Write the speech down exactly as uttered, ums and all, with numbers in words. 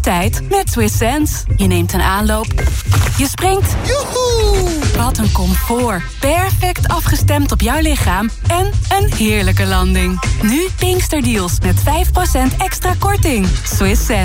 tijd met Swiss Sense. Je neemt een aanloop, je springt. Joehoe! Wat een comfort. Perfect afgestemd op jouw lichaam en een heerlijke landing. Nu Pinksterdeals met vijf procent extra korting. Swiss Sense.